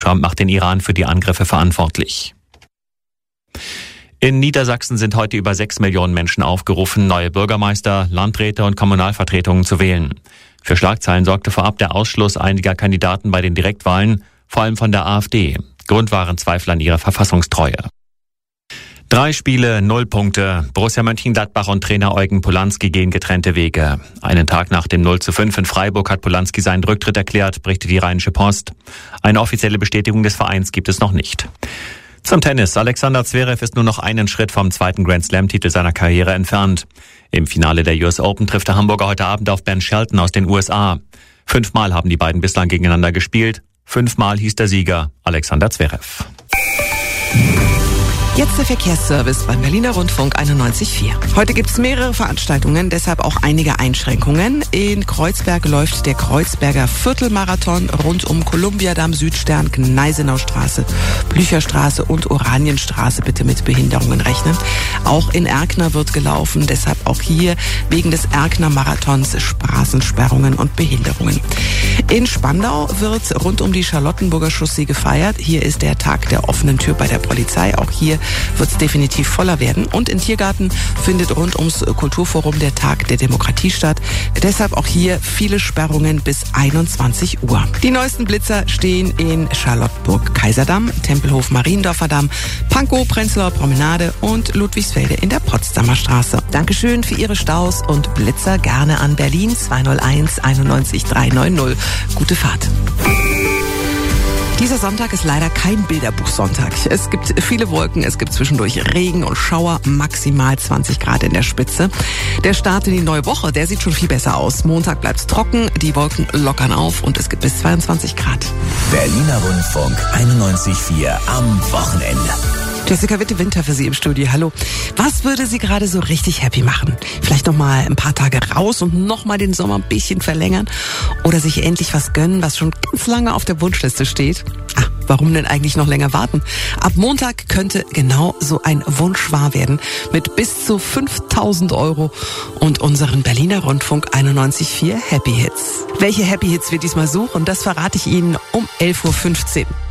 Trump macht den Iran für die Angriffe verantwortlich. In Niedersachsen sind heute über 6 Millionen Menschen aufgerufen, neue Bürgermeister, Landräte und Kommunalvertretungen zu wählen. Für Schlagzeilen sorgte vorab der Ausschluss einiger Kandidaten bei den Direktwahlen, vor allem von der AfD. Grund waren Zweifel an ihrer Verfassungstreue. 3 Spiele, 0 Punkte. Borussia Mönchengladbach und Trainer Eugen Polanski gehen getrennte Wege. Einen Tag nach dem 0:5 in Freiburg hat Polanski seinen Rücktritt erklärt, berichtet die Rheinische Post. Eine offizielle Bestätigung des Vereins gibt es noch nicht. Zum Tennis. Alexander Zverev ist nur noch einen Schritt vom zweiten Grand-Slam-Titel seiner Karriere entfernt. Im Finale der US Open trifft der Hamburger heute Abend auf Ben Shelton aus den USA. 5-mal haben die beiden bislang gegeneinander gespielt. 5-mal hieß der Sieger Alexander Zverev. Jetzt der Verkehrsservice beim Berliner Rundfunk 91.4. Heute gibt's mehrere Veranstaltungen, deshalb auch einige Einschränkungen. In Kreuzberg läuft der Kreuzberger Viertelmarathon rund um Kolumbiadamm, Südstern, Gneisenaustraße, Blücherstraße und Oranienstraße. Bitte mit Behinderungen rechnen. Auch in Erkner wird gelaufen, deshalb auch hier wegen des Erkner Marathons Straßensperrungen und Behinderungen. In Spandau wird rund um die Charlottenburger Chaussee gefeiert. Hier ist der Tag der offenen Tür bei der Polizei. Auch hier wird es definitiv voller werden. Und in Tiergarten findet rund ums Kulturforum der Tag der Demokratie statt. Deshalb auch hier viele Sperrungen bis 21 Uhr. Die neuesten Blitzer stehen in Charlottenburg-Kaiserdamm, Tempelhof Mariendorfer Damm, Pankow, Prenzlauer Promenade und Ludwigsfelde in der Potsdamer Straße. Dankeschön für Ihre Staus und Blitzer gerne an Berlin 201 91 390. Gute Fahrt. Dieser Sonntag ist leider kein Bilderbuchsonntag. Es gibt viele Wolken, es gibt zwischendurch Regen und Schauer, maximal 20 Grad in der Spitze. Der Start in die neue Woche, der sieht schon viel besser aus. Montag bleibt's trocken, die Wolken lockern auf und es gibt bis 22 Grad. Berliner Rundfunk 91.4 am Wochenende. Jessica Witte-Winter für Sie im Studio. Hallo. Was würde Sie gerade so richtig happy machen? Vielleicht noch mal ein paar Tage raus und noch mal den Sommer ein bisschen verlängern? Oder sich endlich was gönnen, was schon ganz lange auf der Wunschliste steht? Warum denn eigentlich noch länger warten? Ab Montag könnte genau so ein Wunsch wahr werden mit bis zu 5.000 € und unseren Berliner Rundfunk 91.4 Happy Hits. Welche Happy Hits wir diesmal suchen, das verrate ich Ihnen um 11:15 Uhr.